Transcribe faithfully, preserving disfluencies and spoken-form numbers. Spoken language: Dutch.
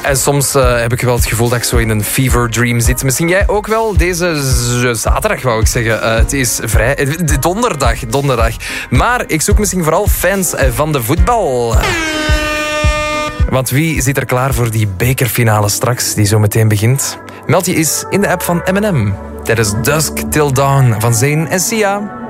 En soms uh, heb ik wel het gevoel dat ik zo in een fever dream zit. Misschien jij ook wel. Deze z- zaterdag wou ik zeggen. Uh, het is vrij... Uh, donderdag, donderdag. Maar ik zoek misschien vooral fans uh, van de voetbal. Want wie zit er klaar voor die bekerfinale straks, die zo meteen begint? Meld je eens in de app van M en M. Tijdens Dusk Till Dawn van Zayn en Sia.